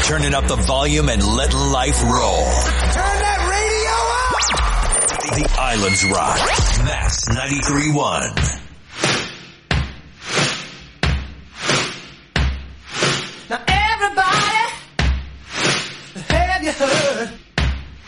Turning up the volume and letting life roll. Turn that radio up! The Islands Rock. Max 93.1. Now